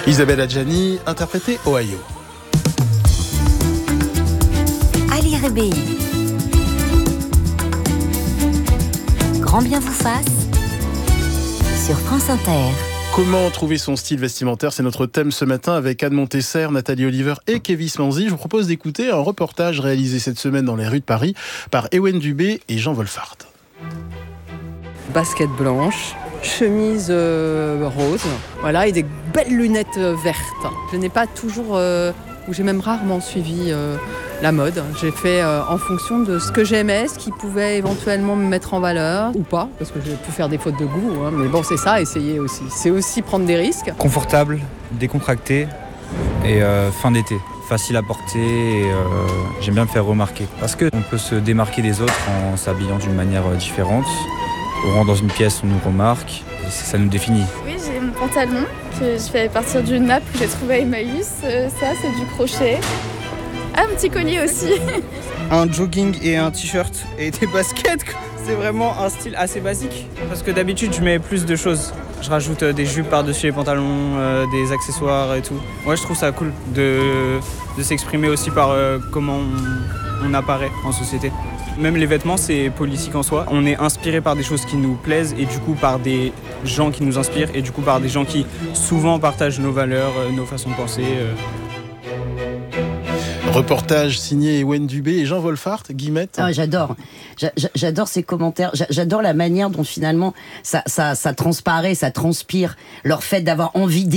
Isabelle Adjani, interprétée Ohio. Ali Rébéi. Grand bien vous fasse sur France Inter. Comment trouver son style vestimentaire ? C'est notre thème ce matin avec Anne Montesser, Nathalie Oliver et Kevin Manzi. Je vous propose d'écouter un reportage réalisé cette semaine dans les rues de Paris par Ewen Dubé et Jean Wolfart. Basket blanche, chemise rose, voilà, et des belles lunettes vertes. Je n'ai pas toujours, ou j'ai même rarement suivi la mode. J'ai fait en fonction de ce que j'aimais, ce qui pouvait éventuellement me mettre en valeur ou pas, parce que j'ai pu faire des fautes de goût, hein, mais bon, c'est ça, essayer aussi. C'est aussi prendre des risques. Confortable, décontracté et fin d'été. Facile à porter et j'aime bien me faire remarquer. Parce qu'on peut se démarquer des autres en s'habillant d'une manière différente. On rentre dans une pièce, on nous remarque, et ça nous définit. Oui, j'ai mon pantalon que je fais partir d'une nappe que j'ai trouvé à Emmaüs. Ça, c'est du crochet. Ah, un petit collier aussi. Un jogging et un t-shirt et des baskets, c'est vraiment un style assez basique. Parce que d'habitude, je mets plus de choses. Je rajoute des jupes par-dessus les pantalons, des accessoires et tout. Ouais, je trouve ça cool de s'exprimer aussi par comment on apparaît en société. Même les vêtements, c'est politique en soi. On est inspiré par des choses qui nous plaisent et du coup par des gens qui nous inspirent et du coup par des gens qui souvent partagent nos valeurs, nos façons de penser. Reportage signé Ewen Dubé et Jean Wolfart. Guillemette. Ah, j'adore ces commentaires. J'adore la manière dont finalement ça transparaît, ça transpire. Leur fait d'avoir envie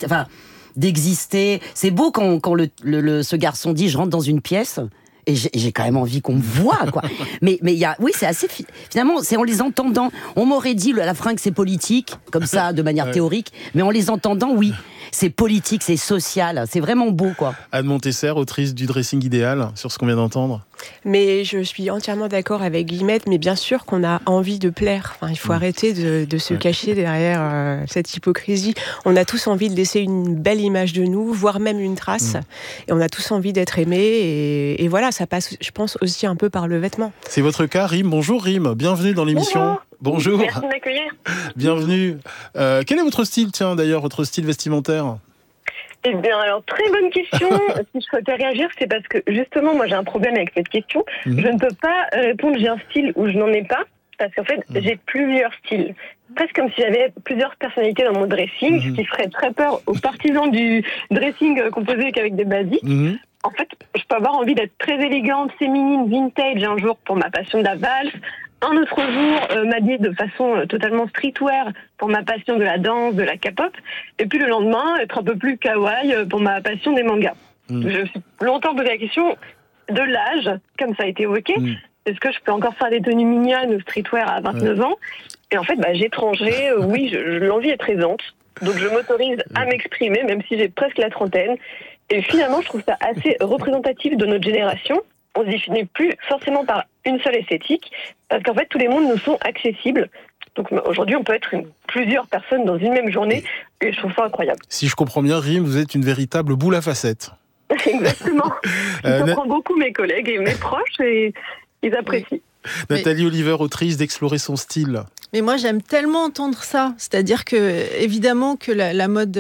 d'exister. C'est beau quand ce garçon dit « je rentre dans une pièce ». Et j'ai quand même envie qu'on me voie, quoi. Mais oui, c'est assez, finalement, c'est en les entendant. On m'aurait dit, la fringue, c'est politique, comme ça, de manière théorique. Mais en les entendant, oui, c'est politique, c'est social. C'est vraiment beau, quoi. Anne Montesser, autrice du Dressing idéal, sur ce qu'on vient d'entendre. Mais je suis entièrement d'accord avec Guillemette, mais bien sûr qu'on a envie de plaire. Enfin, il faut arrêter de se cacher derrière cette hypocrisie. On a tous envie de laisser une belle image de nous, voire même une trace. Et on a tous envie d'être aimés. Et voilà, ça passe, je pense, aussi un peu par le vêtement. C'est votre cas, Rim. Bonjour, Rim. Bienvenue dans l'émission. Bonjour. Merci de m'accueillir. Bienvenue. Quel est votre style, tiens, d'ailleurs, votre style vestimentaire ? Eh bien, alors, très bonne question. Si je souhaitais réagir, c'est parce que, justement, moi, j'ai un problème avec cette question. Je ne peux pas répondre j'ai un style ou je n'en ai pas, parce qu'en fait, j'ai plusieurs styles. Presque comme si j'avais plusieurs personnalités dans mon dressing, ce qui ferait très peur aux partisans du dressing composé qu'avec des basiques. En fait, je peux avoir envie d'être très élégante, féminine, vintage un jour pour ma passion de la valse. Un autre jour, m'habiller de façon totalement streetwear pour ma passion de la danse, de la K-pop. Et puis le lendemain, être un peu plus kawaii pour ma passion des mangas. Je me suis longtemps posé la question de l'âge, comme ça a été évoqué. Est-ce que je peux encore faire des tenues mignonnes ou streetwear à 29 ans ? Et en fait, j'ai tranché, oui, l'envie est présente. Donc je m'autorise à m'exprimer, même si j'ai presque la trentaine. Et finalement, je trouve ça assez représentatif de notre génération. On se définit plus forcément par une seule esthétique, parce qu'en fait, tous les mondes nous sont accessibles. Donc aujourd'hui, on peut être plusieurs personnes dans une même journée, et je trouve ça incroyable. Si je comprends bien, Rim, vous êtes une véritable boule à facettes. Exactement. Je comprends beaucoup mes collègues et mes proches, et ils apprécient. Nathalie Oliver, autrice d'Explorer son style. Mais moi, j'aime tellement entendre ça. C'est-à-dire que, évidemment, que la mode,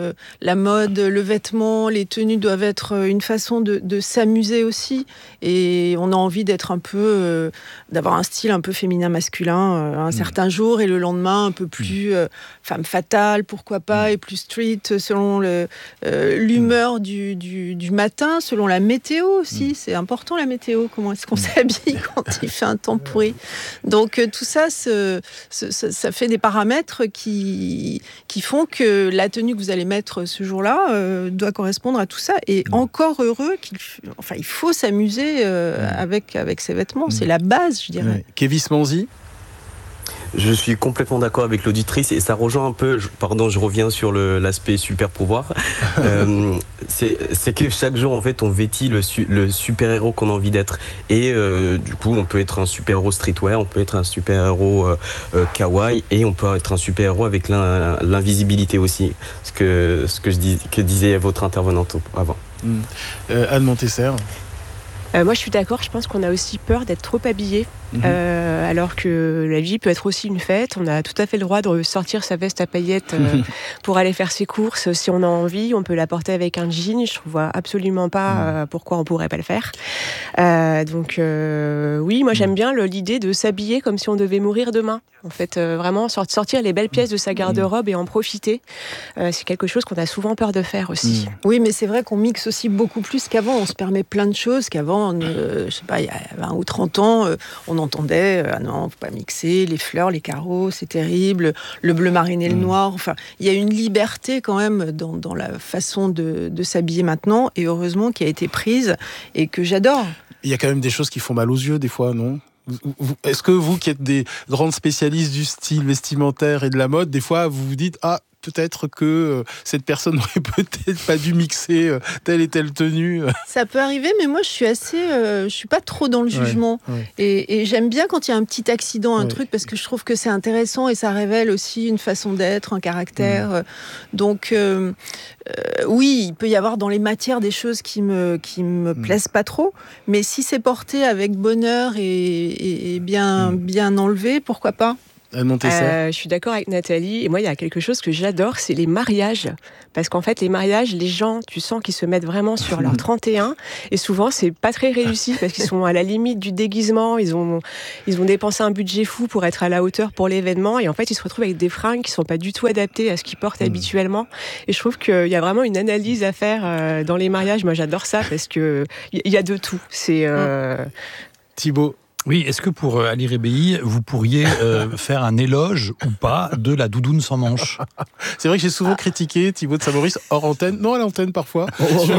le vêtement, les tenues doivent être une façon de s'amuser aussi. Et on a envie d'être un peu, d'avoir un style un peu féminin-masculin un certain jour, et le lendemain un peu plus femme fatale, pourquoi pas, et plus street, selon l'humeur du matin, selon la météo aussi. C'est important, la météo. Comment est-ce qu'on s'habille quand il fait un temps pourri. Donc tout ça, ça fait des paramètres qui font que la tenue que vous allez mettre ce jour-là doit correspondre à tout ça. Et encore heureux il faut s'amuser avec ses vêtements. C'est la base, je dirais. Kevin Manzi. Je suis complètement d'accord avec l'auditrice et ça rejoint un peu, je reviens sur l'aspect super pouvoir. C'est que chaque jour en fait on vêtit le super héros qu'on a envie d'être et du coup on peut être un super héros streetwear, on peut être un super héros kawaii et on peut être un super héros avec l'invisibilité aussi, ce que disait votre intervenante avant. Anne Montesser. Moi, je suis d'accord. Je pense qu'on a aussi peur d'être trop habillé. alors que la vie peut être aussi une fête. On a tout à fait le droit de sortir sa veste à paillettes pour aller faire ses courses. Si on a envie, on peut la porter avec un jean. Je ne vois absolument pas pourquoi on ne pourrait pas le faire. Donc oui, moi j'aime bien l'idée de s'habiller comme si on devait mourir demain. En fait, vraiment sortir les belles pièces de sa garde-robe et en profiter. C'est quelque chose qu'on a souvent peur de faire aussi. Oui, mais c'est vrai qu'on mixe aussi beaucoup plus qu'avant. On se permet plein de choses qu'avant, je sais pas, il y a 20 ou 30 ans, on entendait ah non, faut pas mixer, les fleurs, les carreaux, c'est terrible, le bleu marine et le noir. Enfin, il y a une liberté quand même dans la façon de s'habiller maintenant, et heureusement qui a été prise et que j'adore. Il y a quand même des choses qui font mal aux yeux des fois, non ? Est-ce que vous, qui êtes des grandes spécialistes du style vestimentaire et de la mode, des fois vous vous dites peut-être que cette personne n'aurait peut-être pas dû mixer telle et telle tenue. Ça peut arriver, mais moi je suis pas trop dans le jugement. Et j'aime bien quand il y a un petit accident, un truc, parce que je trouve que c'est intéressant et ça révèle aussi une façon d'être, un caractère. Donc oui, il peut y avoir dans les matières des choses qui me plaisent pas trop, mais si c'est porté avec bonheur et bien enlevé, pourquoi pas ? Je suis d'accord avec Nathalie, et moi il y a quelque chose que j'adore, c'est les mariages, parce qu'en fait les mariages, les gens, tu sens qu'ils se mettent vraiment sur leur 31, et souvent c'est pas très réussi parce qu'ils sont à la limite du déguisement, ils ont dépensé un budget fou pour être à la hauteur pour l'événement, et en fait ils se retrouvent avec des fringues qui sont pas du tout adaptées à ce qu'ils portent habituellement, et je trouve qu'il y a vraiment une analyse à faire dans les mariages. Moi j'adore ça parce que il y a de tout. C'est Thibaut. Oui, est-ce que pour Ali Rebéi, vous pourriez faire un éloge ou pas de la doudoune sans manches ? C'est vrai que j'ai souvent critiqué Thibaut de Saint-Maurice hors antenne, non à l'antenne parfois, sur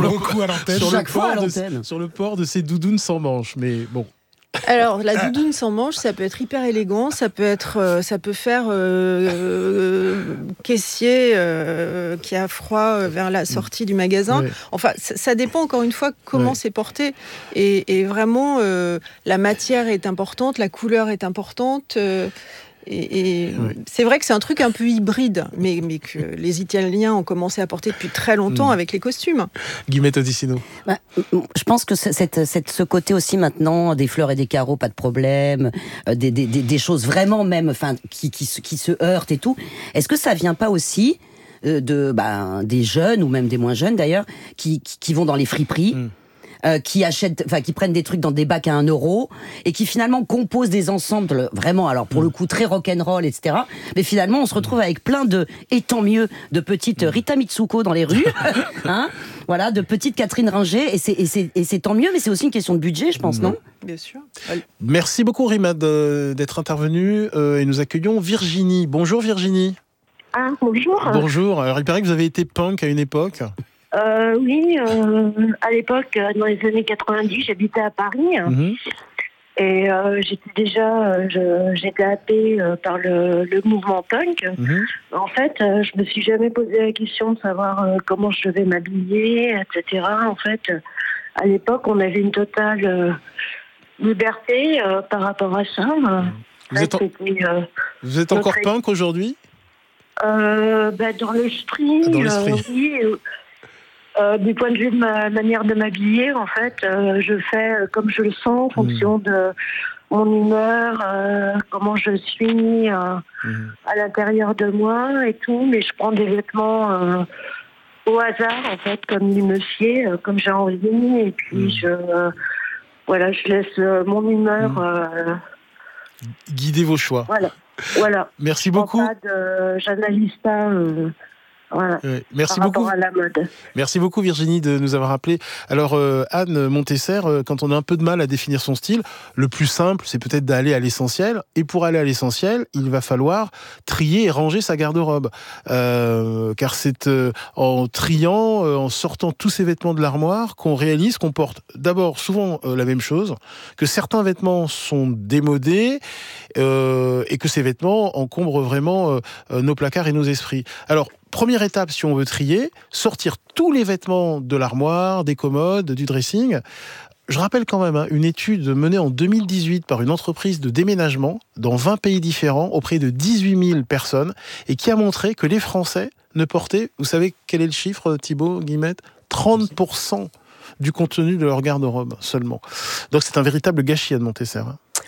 le port de ces doudounes sans manches, mais bon. Alors, la doudoune sans manches, ça peut être hyper élégant, ça peut faire caissier qui a froid vers la sortie du magasin. Ouais. Enfin, ça dépend encore une fois comment c'est porté. Et vraiment, la matière est importante, la couleur est importante. C'est vrai que c'est un truc un peu hybride, mais que les Italiens ont commencé à porter depuis très longtemps avec les costumes. Guillemette Odissino. Je pense que ce côté aussi maintenant, des fleurs et des carreaux, pas de problème, des choses vraiment même, enfin, qui se heurtent et tout. Est-ce que ça vient pas aussi des jeunes, ou même des moins jeunes d'ailleurs, qui vont dans les friperies qui prennent des trucs dans des bacs à 1 euro et qui finalement composent des ensembles vraiment, alors pour le coup très rock'n'roll, etc. Mais finalement, on se retrouve avec plein et tant mieux, de petites Rita Mitsuko dans les rues, hein, voilà, de petites Catherine Ringer, et c'est tant mieux, mais c'est aussi une question de budget, je pense, non ? Bien sûr. Merci beaucoup, Rimad, d'être intervenue, et nous accueillons Virginie. Bonjour, Virginie. Ah, bonjour. Bonjour. Alors, il paraît que vous avez été punk à une époque. Oui, à l'époque, dans les années 90, j'habitais à Paris. Et j'étais happée par le mouvement punk. En fait, je me suis jamais posé la question de savoir comment je devais m'habiller, etc. En fait, à l'époque, on avait une totale liberté par rapport à ça. Vous êtes encore punk aujourd'hui ? Dans l'esprit, oui. Du point de vue de ma manière de m'habiller, en fait, je fais comme je le sens, en fonction de mon humeur, comment je suis à l'intérieur de moi et tout. Mais je prends des vêtements au hasard, en fait, comme il me sied, comme j'ai envie. Et puis, je laisse mon humeur guider vos choix. Voilà. Merci beaucoup. J'analyse pas... Voilà. Merci par beaucoup. Rapport à la mode. Merci beaucoup, Virginie, de nous avoir appelé. Alors, Anne Montesser, quand on a un peu de mal à définir son style, le plus simple, c'est peut-être d'aller à l'essentiel. Et pour aller à l'essentiel, il va falloir trier et ranger sa garde-robe. Car c'est en triant, en sortant tous ces vêtements de l'armoire, qu'on réalise qu'on porte d'abord souvent la même chose, que certains vêtements sont démodés, et que ces vêtements encombrent vraiment nos placards et nos esprits. Alors, première étape, si on veut trier, sortir tous les vêtements de l'armoire, des commodes, du dressing. Je rappelle quand même une étude menée en 2018 par une entreprise de déménagement dans 20 pays différents auprès de 18 000 personnes et qui a montré que les Français ne portaient, vous savez quel est le chiffre, Thibaut, Guillemette ? 30% du contenu de leur garde-robe seulement. Donc c'est un véritable gâchis, Anne Montesser.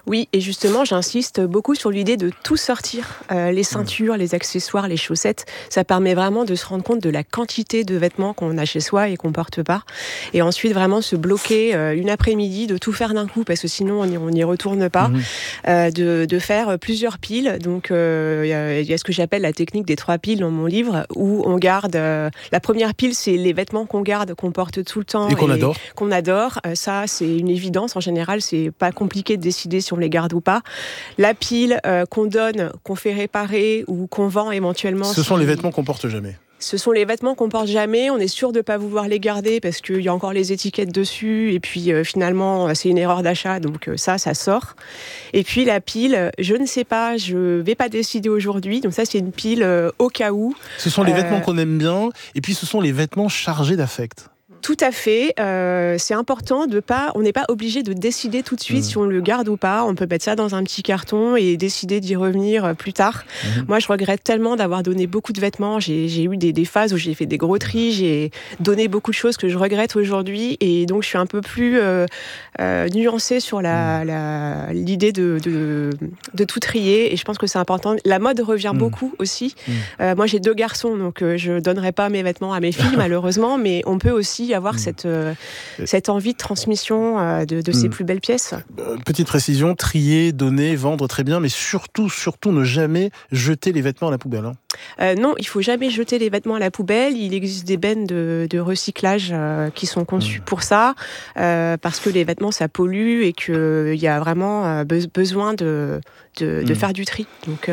Oui, et justement, j'insiste beaucoup sur l'idée de tout sortir. Les ceintures, les accessoires, les chaussettes, ça permet vraiment de se rendre compte de la quantité de vêtements qu'on a chez soi et qu'on porte pas. Et ensuite, vraiment se bloquer une après-midi, de tout faire d'un coup, parce que sinon, on n'y retourne pas. De faire plusieurs piles. Donc, il y a ce que j'appelle la technique des 3 piles dans mon livre, où on garde... la première pile, c'est les vêtements qu'on garde, qu'on porte tout le temps. Et qu'on adore. Qu'on adore. Ça, c'est une évidence. En général, c'est pas compliqué de décider si on les garde ou pas. La pile qu'on donne, qu'on fait réparer ou qu'on vend éventuellement. Ce sont les vêtements qu'on porte jamais. Ce sont les vêtements qu'on porte jamais. On est sûr de pas vouloir les garder parce qu'il y a encore les étiquettes dessus. Et puis finalement, c'est une erreur d'achat. Donc ça sort. Et puis la pile, je ne sais pas, je vais pas décider aujourd'hui. Donc ça, c'est une pile au cas où. Ce sont les vêtements qu'on aime bien. Et puis ce sont les vêtements chargés d'affect. Tout à fait. C'est important on n'est pas obligé de décider tout de suite si on le garde ou pas. On peut mettre ça dans un petit carton et décider d'y revenir plus tard. Moi, je regrette tellement d'avoir donné beaucoup de vêtements. J'ai eu des phases où j'ai fait des gros tris. J'ai donné beaucoup de choses que je regrette aujourd'hui. Et donc, je suis un peu plus nuancée sur l'idée de tout trier. Et je pense que c'est important. La mode revient beaucoup aussi. Moi, j'ai 2 garçons, donc je donnerai pas mes vêtements à mes filles, malheureusement. Mais on peut aussi avoir cette envie de transmission de ses plus belles pièces. Petite précision, trier, donner, vendre, très bien, mais surtout ne jamais jeter les vêtements à la poubelle. Non, il faut jamais jeter les vêtements à la poubelle. Il existe des bennes de recyclage qui sont conçues pour ça, parce que les vêtements, ça pollue et qu'il y a vraiment besoin de faire du tri. Donc...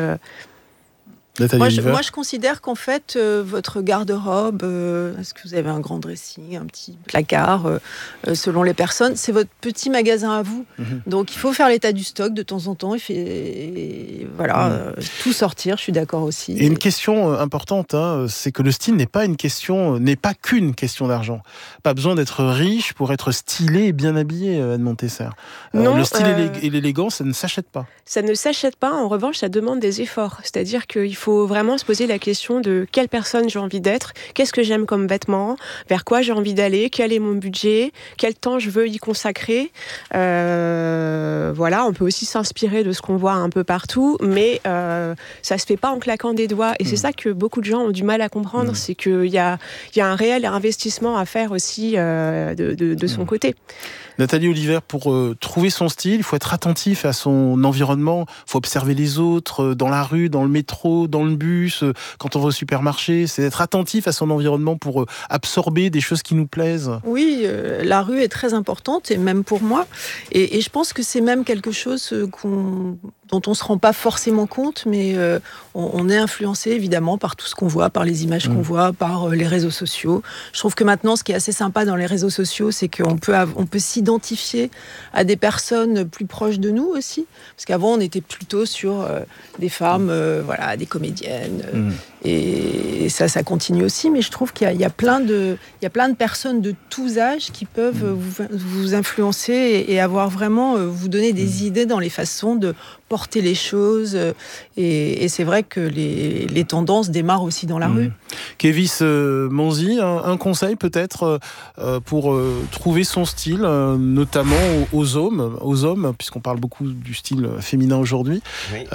Moi, je considère qu'en fait, votre garde-robe, est-ce que vous avez un grand dressing, un petit placard, selon les personnes, c'est votre petit magasin à vous. Donc, il faut faire l'état du stock de temps en temps. Tout sortir, je suis d'accord aussi. Et une question importante, c'est que le style n'est pas qu'une question d'argent. Pas besoin d'être riche pour être stylé et bien habillé, Anne Montesser. Le style et l'élégance, ça ne s'achète pas. Ça ne s'achète pas. En revanche, ça demande des efforts. C'est-à-dire qu'il faut vraiment se poser la question de quelle personne j'ai envie d'être, qu'est-ce que j'aime comme vêtements, vers quoi j'ai envie d'aller, quel est mon budget, quel temps je veux y consacrer. On peut aussi s'inspirer de ce qu'on voit un peu partout, mais ça se fait pas en claquant des doigts. Et c'est ça que beaucoup de gens ont du mal à comprendre, c'est qu'il y a un réel investissement à faire aussi de son côté. Nathalie Oliver, pour trouver son style, il faut être attentif à son environnement, il faut observer les autres dans la rue, dans le métro, dans le bus, quand on va au supermarché, c'est d'être attentif à son environnement pour absorber des choses qui nous plaisent. Oui, la rue est très importante, et même pour moi, et je pense que c'est même quelque chose dont on ne se rend pas forcément compte, mais on est influencé évidemment par tout ce qu'on voit, par les images qu'on voit, par les réseaux sociaux. Je trouve que maintenant, ce qui est assez sympa dans les réseaux sociaux, c'est qu'on peut s'identifier à des personnes plus proches de nous aussi. Parce qu'avant, on était plutôt sur des femmes, des comédiennes. Et ça continue aussi. Mais je trouve qu'il y a plein de personnes de tous âges qui peuvent vous influencer et avoir vraiment, vous donner des idées dans les façons de porter les choses. Et c'est vrai que les tendances démarrent aussi dans la rue. Kévis Manzi, un conseil peut-être pour trouver son style, notamment aux hommes, puisqu'on parle beaucoup du style féminin aujourd'hui. Oui.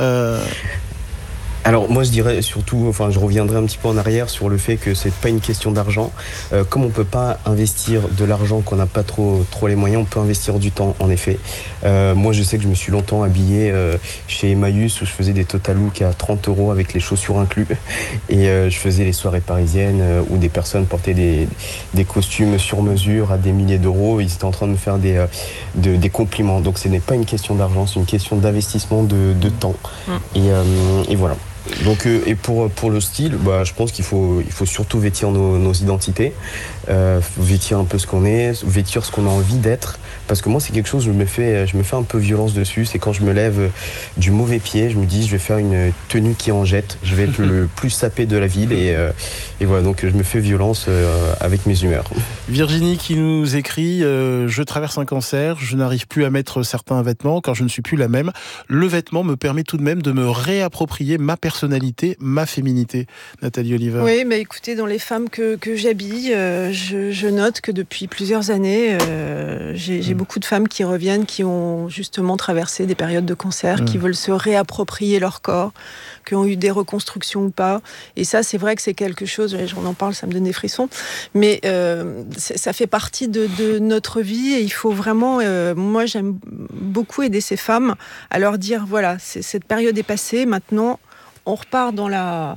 Alors moi je dirais surtout, je reviendrai un petit peu en arrière sur le fait que c'est pas une question d'argent. Comme on peut pas investir de l'argent, qu'on n'a pas trop les moyens, on peut investir du temps en effet. Moi je sais que je me suis longtemps habillé chez Emmaüs où je faisais des total look à 30 € avec les chaussures inclus. Et je faisais les soirées parisiennes où des personnes portaient des costumes sur mesure à des milliers d'euros. Ils étaient en train de me faire des compliments. Donc ce n'est pas une question d'argent, c'est une question d'investissement de temps. Et voilà. Donc, et pour le style, je pense qu'il faut surtout vêtir nos identités, vêtir un peu ce qu'on est, vêtir ce qu'on a envie d'être. Parce que moi, c'est quelque chose, je me fais un peu violence dessus. C'est quand je me lève du mauvais pied, je me dis, je vais faire une tenue qui en jette. Je vais être le plus sapé de la ville. Et voilà, donc je me fais violence avec mes humeurs. Virginie qui nous écrit, je traverse un cancer, je n'arrive plus à mettre certains vêtements car je ne suis plus la même. Le vêtement me permet tout de même de me réapproprier ma personnalité personnalité, ma féminité, Nathalie Oliver? Oui, mais écoutez, dans les femmes que j'habille, je note que depuis plusieurs années, j'ai beaucoup de femmes qui reviennent, qui ont justement traversé des périodes de cancer, qui veulent se réapproprier leur corps, qui ont eu des reconstructions ou pas. Et ça, c'est vrai que c'est quelque chose, j'en en parle, ça me donne des frissons, mais ça fait partie de notre vie et il faut vraiment, moi j'aime beaucoup aider ces femmes à leur dire, voilà, cette période est passée, maintenant on repart dans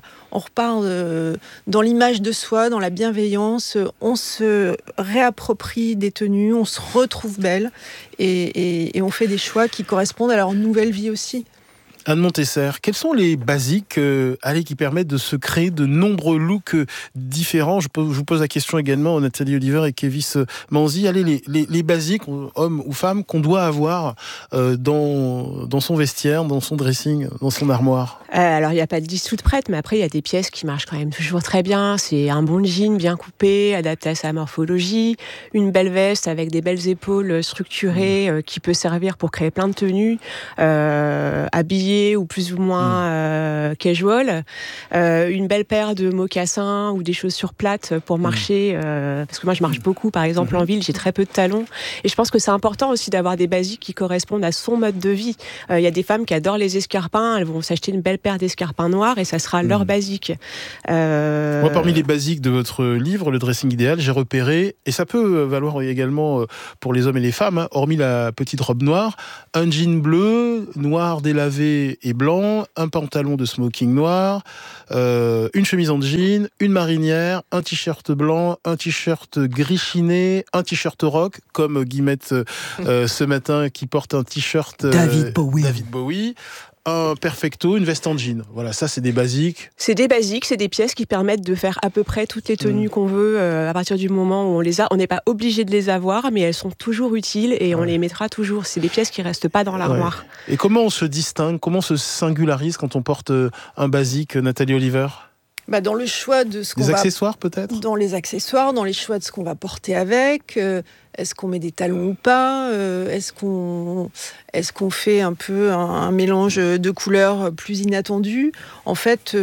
l'image de soi, dans la bienveillance, on se réapproprie des tenues, on se retrouve belle et on fait des choix qui correspondent à leur nouvelle vie aussi. Anne Montesser, quels sont les basiques qui permettent de se créer de nombreux looks différents? Je vous pose la question également à Nathalie Oliver et Kévis Manzi. Les basiques, hommes ou femmes, qu'on doit avoir dans son vestiaire, dans son dressing, dans son armoire. Alors, il n'y a pas de liste toute prête, mais après, il y a des pièces qui marchent quand même toujours très bien. C'est un bon jean bien coupé, adapté à sa morphologie, une belle veste avec des belles épaules structurées qui peut servir pour créer plein de tenues, habillées ou plus ou moins casual, une belle paire de mocassins ou des chaussures plates pour marcher, parce que moi je marche beaucoup par exemple en ville, j'ai très peu de talons et je pense que c'est important aussi d'avoir des basiques qui correspondent à son mode de vie. Il y a des femmes qui adorent les escarpins, elles vont s'acheter une belle paire d'escarpins noirs et ça sera leur basique. Moi, parmi les basiques de votre livre, Le dressing idéal, j'ai repéré, et ça peut valoir également pour les hommes et les femmes, hormis la petite robe noire, un jean bleu, noir délavé et blanc, un pantalon de smoking noir, une chemise en jean, une marinière, un t-shirt blanc, un t-shirt gris chiné, un t-shirt rock, comme Guillemette ce matin qui porte un t-shirt David Bowie. Un perfecto, une veste en jean. Voilà, ça c'est des basiques. C'est des basiques, c'est des pièces qui permettent de faire à peu près toutes les tenues qu'on veut à partir du moment où on les a. On n'est pas obligé de les avoir, mais elles sont toujours utiles et on les mettra toujours. C'est des pièces qui restent pas dans l'armoire. Et comment on se distingue, comment on se singularise quand on porte un basique, Nathalie Oliver ? Dans le choix de ce qu'on va... Des accessoires peut-être ? Dans les accessoires, dans les choix de ce qu'on va porter avec. Est-ce qu'on met des talons ou pas ? Est-ce qu'on fait un peu un mélange de couleurs plus inattendu ? En fait,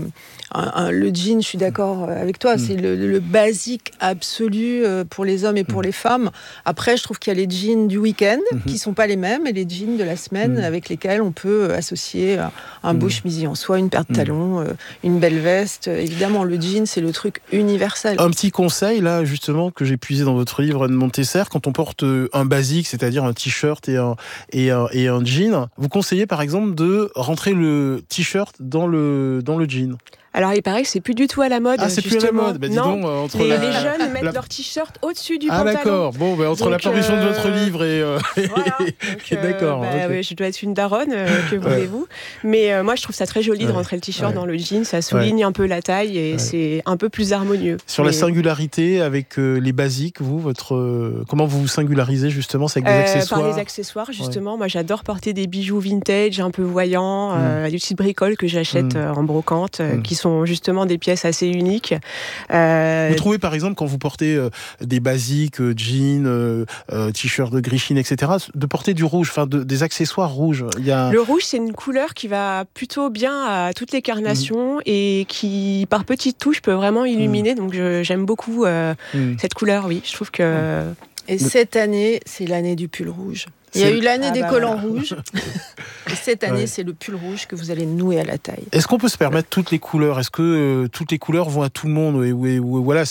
le jean, je suis d'accord avec toi, c'est le basique absolu pour les hommes et pour les femmes. Après, je trouve qu'il y a les jeans du week-end qui sont pas les mêmes et les jeans de la semaine avec lesquels on peut associer un beau chemisier en soie, une paire de talons, une belle veste. Évidemment, le jean, c'est le truc universel. Un petit conseil, là, justement, que j'ai puisé dans votre livre, Anne Montesser, quand on porte un basique, c'est-à-dire un t-shirt et un jean, vous conseillez, par exemple, de rentrer le t-shirt dans le jean. Alors, il paraît que c'est plus du tout à la mode. Ah, c'est justement. plus à la mode. Dis non, donc, les jeunes mettent leur t-shirt au-dessus du pantalon. Ah, d'accord. Bon, entre donc, la parution de votre livre et... Voilà. Donc, d'accord. Oui, je dois être une daronne, que voulez-vous. Mais moi, je trouve ça très joli de rentrer le t-shirt dans le jean. Ça souligne un peu la taille et c'est un peu plus harmonieux. Sur la singularité avec les basiques, comment vous vous singularisez justement? C'est avec des accessoires? Par les accessoires, justement. Moi, j'adore porter des bijoux vintage, un peu voyants, des petites bricoles que j'achète en brocante, qui sont justement des pièces assez uniques. Vous trouvez par exemple quand vous portez des basiques, jeans, t-shirts de gris chine, etc., de porter du rouge, des accessoires rouges. Le rouge, c'est une couleur qui va plutôt bien à toutes les carnations et qui, par petites touches, peut vraiment illuminer. Donc j'aime beaucoup cette couleur, oui. Je trouve que... Et cette année, c'est l'année du pull rouge. Il y a eu l'année des collants rouges. Et cette année, c'est le pull rouge que vous allez nouer à la taille. Est-ce qu'on peut se permettre toutes les couleurs? Est-ce que toutes les couleurs vont à tout le monde? Voilà,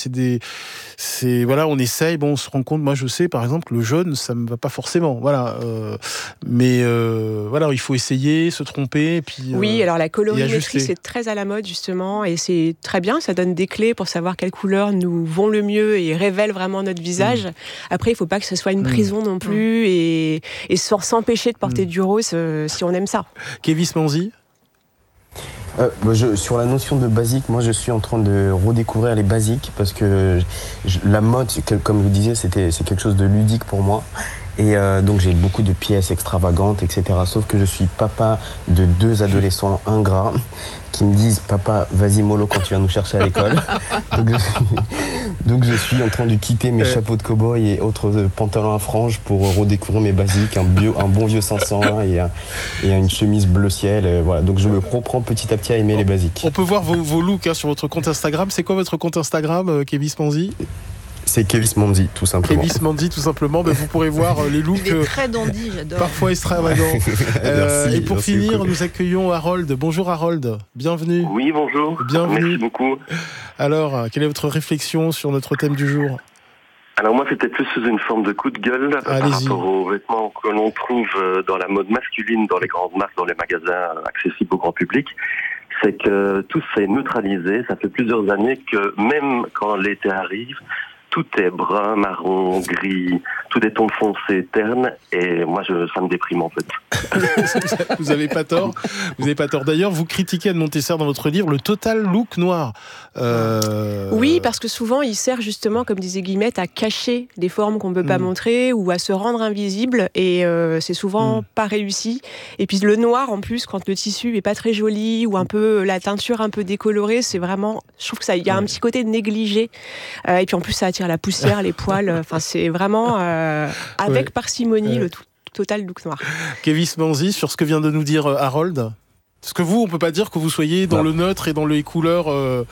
on essaye. On se rend compte. Moi, je sais, par exemple, le jaune, ça me va pas forcément. Voilà. Mais il faut essayer, se tromper, puis. Oui, alors la colorimétrie, c'est très à la mode justement, et c'est très bien. Ça donne des clés pour savoir quelles couleurs nous vont le mieux et révèlent vraiment notre visage. Après, il faut pas que ce soit une prison non plus et sans s'empêcher de porter du rose si on aime ça. Kévis Manzi? Sur la notion de basique, moi je suis en train de redécouvrir les basiques parce que la mode, comme vous disiez, c'est quelque chose de ludique pour moi. Et donc j'ai beaucoup de pièces extravagantes, etc. Sauf que je suis papa de 2 adolescents ingrats qui me disent « Papa, vas-y mollo quand tu viens nous chercher à l'école ». Donc je suis en train de quitter mes chapeaux de cow-boy et autres pantalons à franges pour redécouvrir mes basiques, un bon vieux 501 et une chemise bleu ciel. Voilà. Donc je me reprends petit à petit à aimer les basiques. On peut voir vos looks sur votre compte Instagram. C'est quoi votre compte Instagram, Kevis Manzi ? C'est Kevis Manzi, tout simplement. Kevis Manzi, tout simplement. Vous pourrez voir les looks. Il est très dandy, j'adore. Parfois extravagants. Merci, et pour finir, nous accueillons Harold. Bonjour Harold, bienvenue. Oui, bonjour. Bienvenue. Merci beaucoup. Alors, quelle est votre réflexion sur notre thème du jour ? Alors moi, c'était plus sous une forme de coup de gueule par rapport aux vêtements que l'on trouve dans la mode masculine, dans les grandes marques, dans les magasins accessibles au grand public. C'est que tout s'est neutralisé. Ça fait plusieurs années que même quand l'été arrive, tout est brun, marron, gris, tout est tons foncés, ternes, et moi, ça me déprime en fait. Vous n'avez pas tort. Vous n'avez pas tort. D'ailleurs, vous critiquez Anne Montesser dans votre livre le total look noir. Oui, parce que souvent, il sert justement, comme disait Guillemette, à cacher des formes qu'on ne peut pas montrer ou à se rendre invisible, et c'est souvent pas réussi. Et puis le noir, en plus, quand le tissu est pas très joli ou un peu la teinture un peu décolorée, c'est vraiment, je trouve que ça, il y a un petit côté négligé. Et puis en plus, ça attire la poussière, les poils. Enfin, c'est vraiment avec parcimonie le total look noir. Kevis Manzi, sur ce que vient de nous dire Harold. Parce que vous, on peut pas dire que vous soyez dans le neutre et dans les couleurs.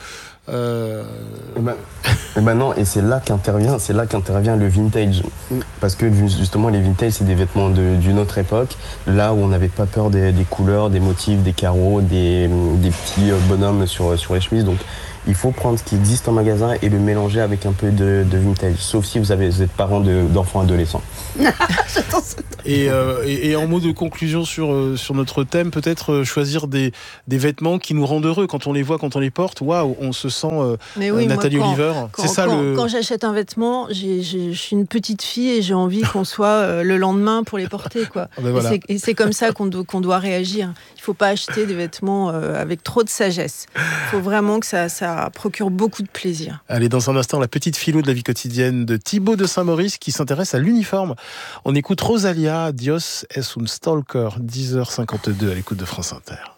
Non, et c'est là qu'intervient le vintage. Parce que justement, les vintage, c'est des vêtements d'une autre époque, là où on n'avait pas peur des couleurs, des motifs, des carreaux, des petits bonhommes sur les chemises. Donc, il faut prendre ce qui existe en magasin et le mélanger avec un peu de vintage. Sauf si vous êtes parent d'enfants adolescents. Et en mot de conclusion sur notre thème, peut-être choisir des vêtements qui nous rendent heureux. Quand on les voit, quand on les porte, waouh, on se sent Nathalie Oliver. C'est ça quand j'achète un vêtement, je suis une petite fille et j'ai envie qu'on soit le lendemain pour les porter, quoi. Voilà. Et c'est comme ça qu'on doit réagir. Il ne faut pas acheter des vêtements avec trop de sagesse. Il faut vraiment que ça procure beaucoup de plaisir. Allez, dans un instant, la petite philo de la vie quotidienne de Thibaut de Saint-Maurice qui s'intéresse à l'uniforme. On écoute Rosalia, Dios es un stalker, 10h52 à l'écoute de France Inter.